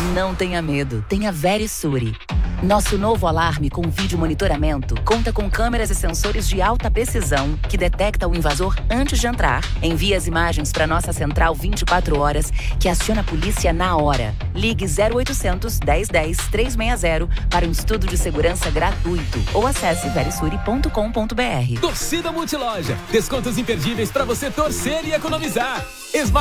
Não tenha medo, tenha Verisure. Nosso novo alarme com vídeo monitoramento conta com câmeras e sensores de alta precisão que detecta o invasor antes de entrar, envia as imagens para nossa central 24 horas, que aciona a polícia na hora. Ligue 0800 1010 360 para um estudo de segurança gratuito ou acesse verisure.com.br. Torcida Multiloja, descontos imperdíveis para você torcer e economizar.